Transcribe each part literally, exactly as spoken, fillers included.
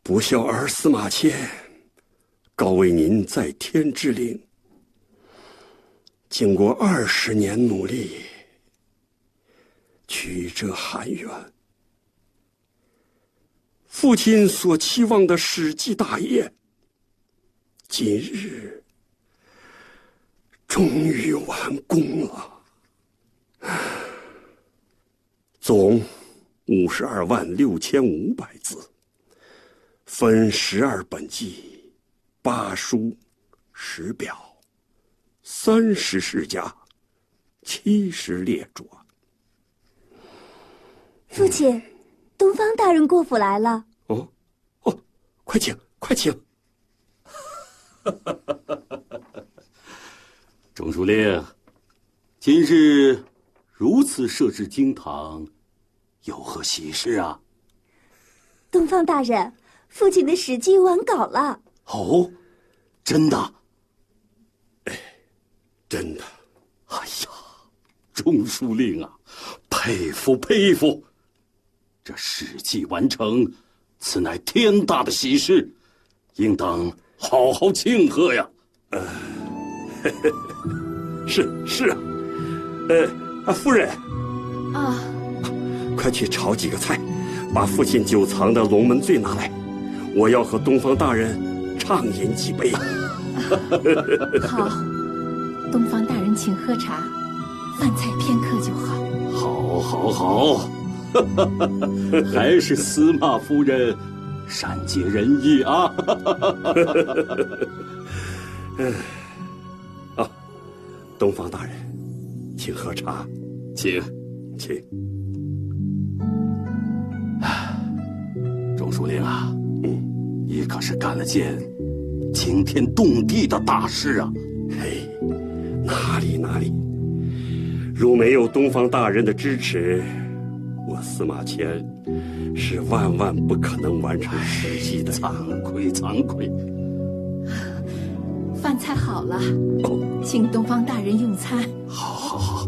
不孝儿司马迁，告为您在天之灵。经过二十年努力，曲折含冤，父亲所期望的史记大业，今日终于完工了。总五十二万六千五百字，分十二本纪、八书、十表、三十世家、七十列传。 父亲，东方大人过府来了。 哦，哦，快请，快请。 钟书令，今日如此设置厅堂，有何喜事啊？ 东方大人，父亲的史记完稿了。 哦，真的？ 哎，真的。 哎呀，钟书令啊，佩服佩服！这史记完成，此乃天大的喜事，应当好好庆贺呀。 呃，呵呵是是啊，呃，啊，夫人， 啊， 快去炒几个菜，把父亲久藏的龙门醉拿来，我要和东方大人畅饮几杯。 好，东方大人请喝茶，饭菜片刻就好。 好，好，好，还是司马夫人善解人意啊！ 嗯，啊，东方大人，请喝茶， 请， 请。 钟书令啊，嗯，你可是干了件惊天动地的大事啊！ 嘿，哪里哪里，如没有东方大人的支持，我司马迁是万万不可能完成史记的。 惭愧惭愧。 饭菜好了， 哦， 请东方大人用餐。 好，好，好。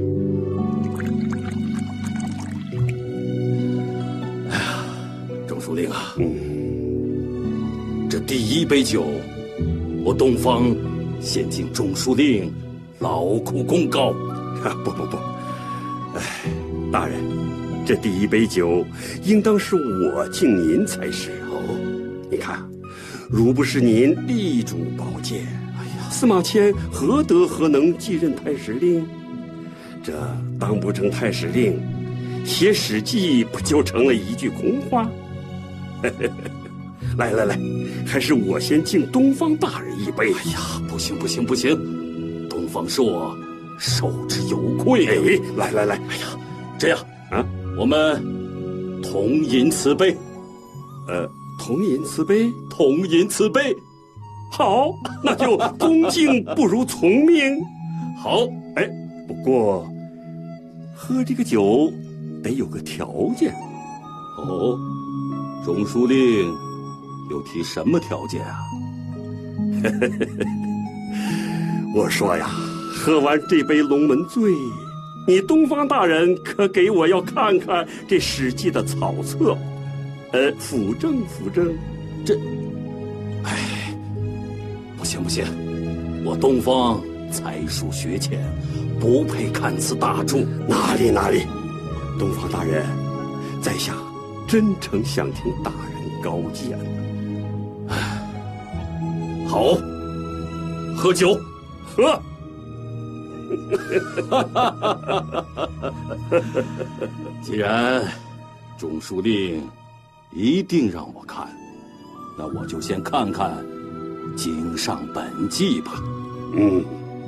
哎呀，钟书令啊， 嗯， 这第一杯酒，我东方先敬钟书令劳苦功高。 啊，不不不，哎，大人，这第一杯酒应当是我敬您才是哦。你看，如不是您力主保荐，哎呀，司马迁何德何能继任太史令？这当不成太史令，写史记不就成了一句空话？来来来，还是我先敬东方大人一杯。 哎呀，不行不行不行，东方朔受之有愧。 哎，来来来， 哎呀，这样啊， 我们同饮此杯。 呃，同饮此杯， 同饮此杯。 好，那就恭敬不如从命。 好， 哎，不过喝这个酒得有个条件。 哦，钟书令又提什么条件啊？ 我说呀，喝完这杯龙门醉，你东方大人可给我要看看这史记的草册，呃，辅正辅正。 这，哎，不行不行，我东方才疏学浅，不配看此大著。 哪里哪里，东方大人，在下真诚想听大人高见。 好，喝酒， 喝。 既然钟书令一定让我看，那我就先看看经上本纪吧。 嗯。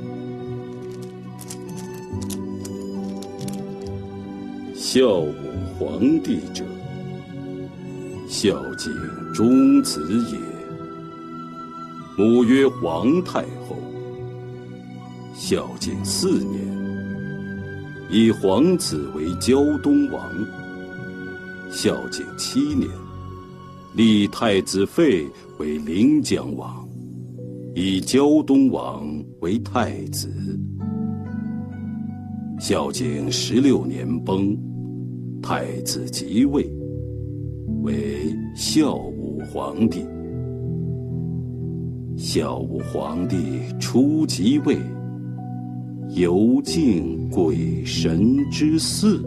孝武皇帝者，孝敬忠子也。母曰皇太后。孝敬四年，以皇子为胶东王。孝敬七年，立太子废为临江王，以胶东王为太子。孝敬十六年崩，太子即位，为孝武皇帝。孝武皇帝初即位，犹敬鬼神之祀。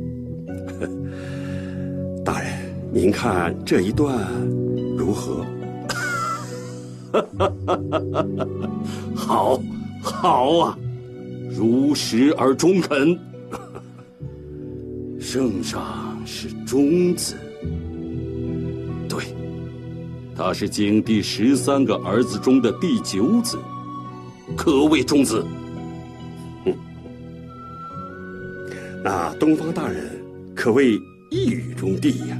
大人，您看这一段如何？ 好，好啊，如实而中肯。圣上是忠子，对，他是景帝十三个儿子中的第九子，可谓忠子。 嗯，那东方大人可谓一语中的呀。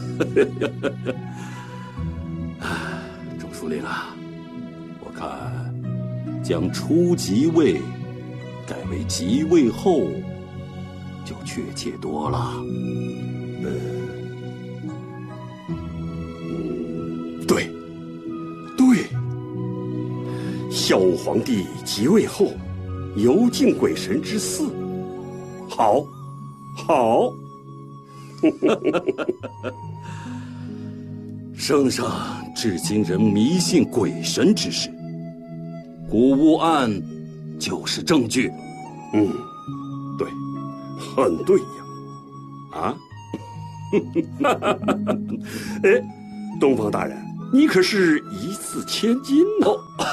啊，钟书令啊，我看将初即位改为即位后就确切多了。 呃，嗯，对，对。孝武皇帝即位后，犹敬鬼神之祀，好，好。 圣上至今仍迷信鬼神之事，古物案就是证据。 嗯，对，很对呀。啊？哎，东方大人，你可是一字千金呢、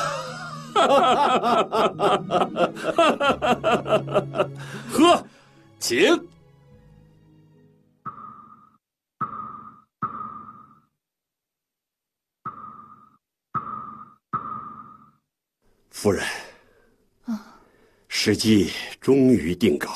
哦！喝，请。 夫人，啊，史记终于定稿。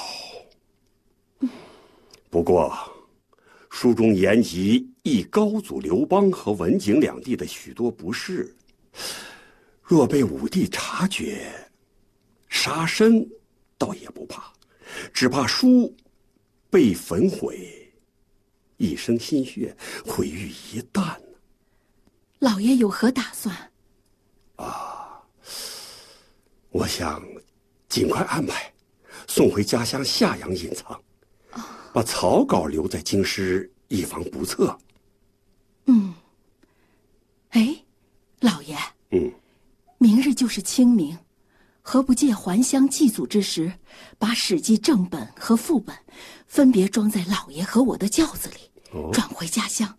不过，书中言及亦高祖刘邦和文景两地的许多不是，若被武帝察觉，杀身倒也不怕，只怕书被焚毁，一生心血毁于一旦。 老爷有何打算？ 啊。我想尽快安排送回家乡夏阳隐藏，把草稿留在京师，以防不测。 嗯。哎，老爷。 嗯。 明日就是清明，何不借还乡祭祖之时，把《史记》正本和副本分别装在老爷和我的轿子里，哦、转回家乡？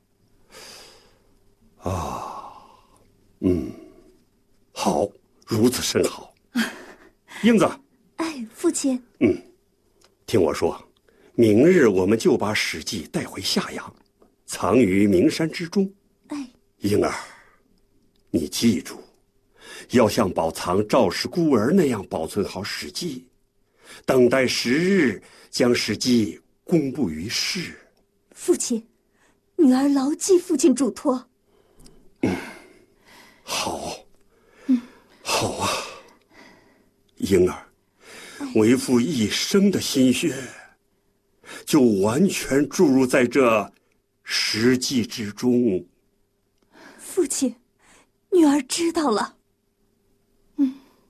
啊，嗯，好，如此甚好。英子， 哎，父亲。 嗯，听我说，明日我们就把《史记》带回夏阳，藏于名山之中。 哎， 婴儿，你记住，要像宝藏赵氏孤儿那样保存好《史记》，等待时日将《史记》公布于世。 父亲，女儿牢记父亲嘱托。 嗯，好，嗯，好啊。婴儿，为父一生的心血，就完全注入在这史记之中。 父亲，女儿知道了。嗯。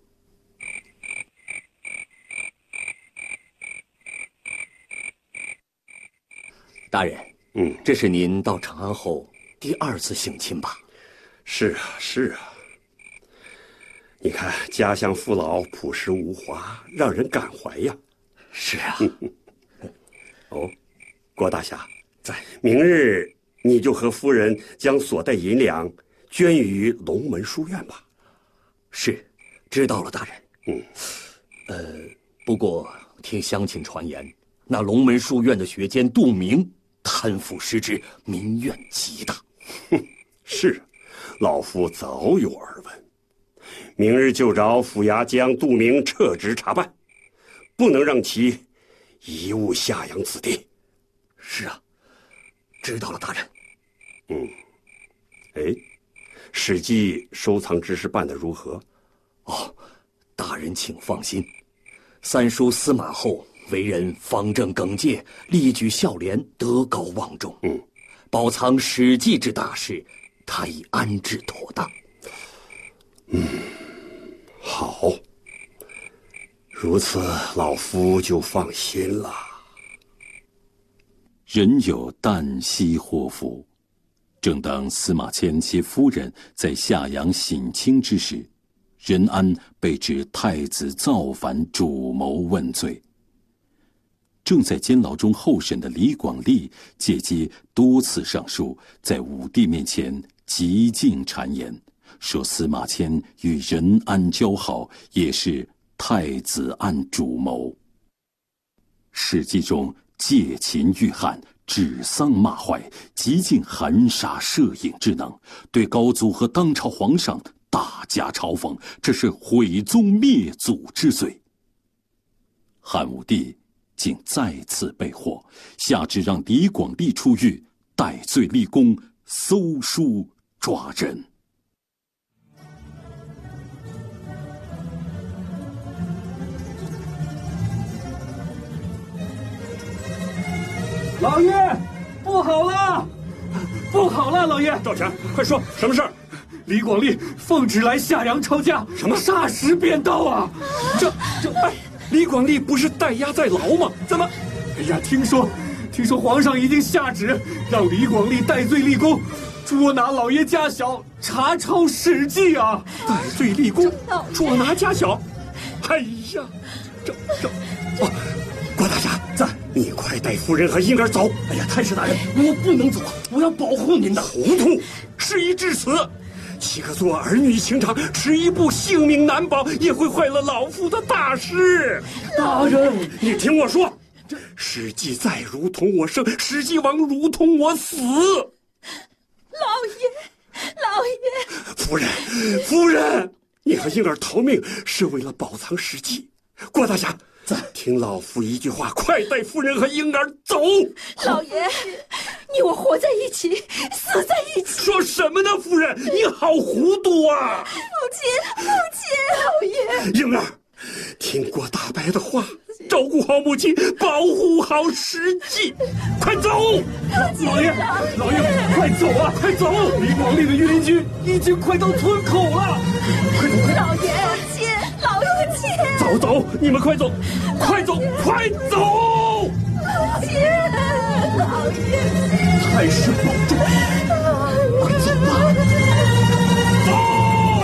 大人， 嗯， 这是您到长安后第二次省亲吧？ 是啊，是啊。你看，家乡父老朴实无华，让人感怀呀。 是啊。 哦，郭大侠，在。明日你就和夫人将所带银两捐于龙门书院吧。 是，知道了，大人。 嗯。 呃，不过听乡亲传言，那龙门书院的学监杜明贪腐失职，民怨极大。 哼，是，老夫早有耳闻。明日就找府衙将杜明撤职查办，不能让其贻误夏阳子弟。 是啊，知道了，大人。 嗯，哎，《史记》收藏之事办得如何？ 哦，大人请放心，三叔司马后为人方正耿介，力举孝廉，德高望重。 嗯， 保藏《史记》之大事，他已安置妥当。 嗯，好，如此老夫就放心了。 人有旦夕祸福， 正当司马迁携夫人在夏阳省亲之时，任安被指太子造反主谋问罪。正在监牢中候审的李广利借机多次上书，在武帝面前极尽谗言，说司马迁与任安交好，也是太子案主谋。《史记》中借秦喻汉，指桑骂槐，极尽含沙射影之能，对高祖和当朝皇上大加嘲讽，这是毁宗灭祖之罪。汉武帝竟再次被获，下旨让李广利出狱，戴罪立功，搜书抓人。 老爷，不好了，不好了！老爷， 赵全，快说，什么事儿？ 李广利奉旨来夏阳抄家， 什么霎时变道啊！ 这这，哎，李广利不是待押在牢吗？怎么？ 哎呀，听说，听说皇上已经下旨让李广利戴罪立功，捉拿老爷家小，查抄《史记》啊！ 戴罪立功，捉拿家小。哎呀，这这，哦，郭大侠在。你快带夫人和婴儿走！ 哎呀，太师大人，我不能走，我要保护您的。 糊涂，事已至此，岂可做儿女情长，迟一步性命难保，也会坏了老夫的大事。 大人， 你听我说，史记再如同我生，史记王如同我死。 老爷，老爷， 夫人，夫人，你和婴儿逃命是为了保藏史记。郭大侠。听老夫一句话，快带夫人和婴儿走！ 老爷，你我活在一起，死在一起。 说什么呢，夫人？你好糊涂啊！ 父亲，父亲，老爷， 婴儿，听郭大伯的话，照顾好母亲，保护好史记，快走！ 老爷，老爷，快走啊，快走！李广利的御林军已经快到村口了，快走！ 老爷，父亲，老爷，父亲， 走走，你们快走，快走，快走！ 父亲，老爷， 太师保重，快走吧， 走！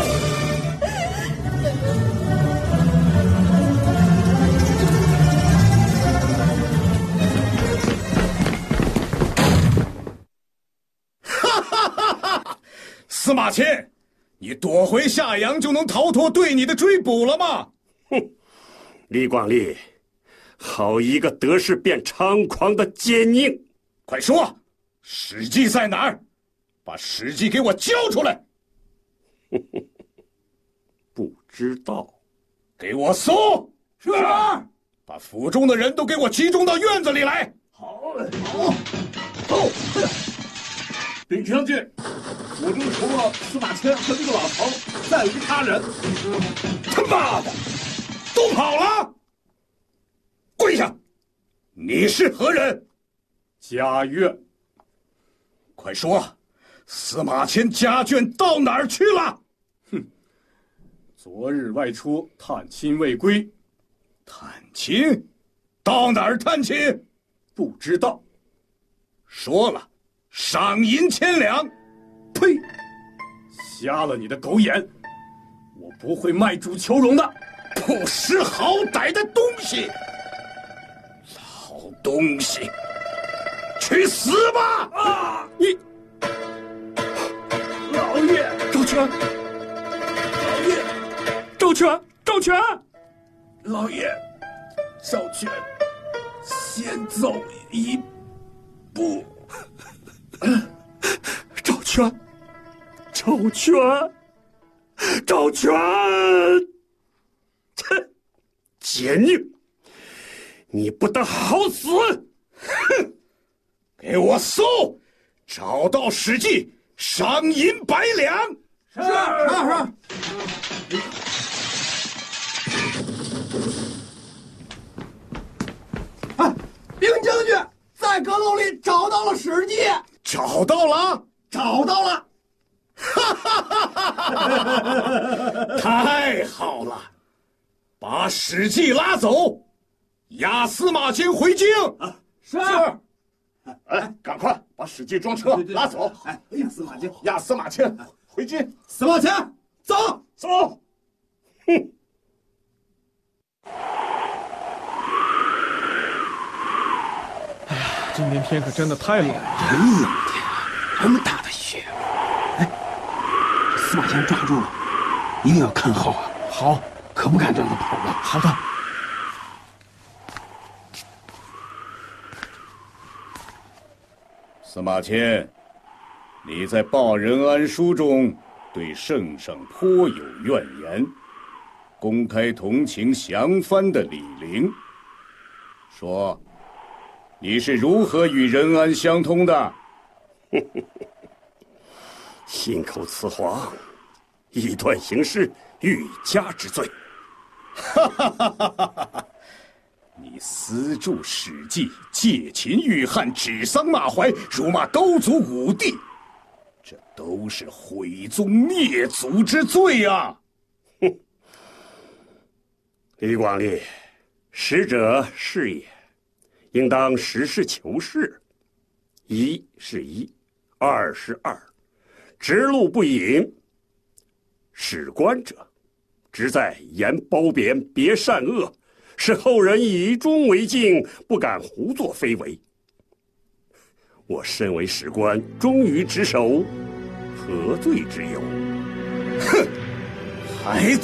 司马迁，你躲回夏阳就能逃脱对你的追捕了吗？ 哼，李广利，好一个得势变猖狂的奸佞！ 快说，史记在哪儿？把史记给我交出来！ 不知道， 给我搜！ 是。 把府中的人都给我集中到院子里来。 好，好，走。禀将军，府中除了司马迁和这个老头，再无他人。 他妈的，都跑了！跪下！你是何人？ 家眷。 快说，司马迁家眷到哪儿去了？ 哼，昨日外出探亲未归。 探亲？到哪儿探亲？ 不知道。 说了，赏银千两。 呸！瞎了你的狗眼！我不会卖主求荣的。 不识好歹的东西！老东西，去死吧！ 啊！你，老爷， 赵全， 老爷， 赵全，赵全， 老爷，赵全，先走一步。 赵全，赵全，赵全，哼，奸佞！你不得好死！ 哼！给我搜，找到史记，赏银百两。 是是是。 哎，兵将军在阁楼里找到了史记， 找到了， 找到了。 哈哈哈哈哈！太好了，把史记拉走。押司马迁回京。 啊，是。 哎，赶快把史记装车拉走！ 哎，押司马迁， 押司马迁回京。 司马迁，走走。 哼！ 哎呀，今天天可真的太冷了， 真冷天啊，这么大的雪！哎，司马迁抓住了，一定要看好啊！ 好， 可不敢让他跑了。 好的。 司马迁，你在报任安书中对圣上颇有怨言，公开同情降藩的李陵，说你是如何与任安相通的？ 信口雌黄，以断行事，欲加之罪。 哈哈哈哈哈哈！你私著《史记》，借秦喻汉，指桑骂槐，辱骂高祖武帝，这都是毁宗灭祖之罪啊！ 哼！李广利，使者是也，应当实事求是。一是一，二是二，直路不隐。史官者，只在言褒贬，别善恶。使后人以忠为敬，不敢胡作非为。我身为史官，忠于职守，何罪之有？ 哼，还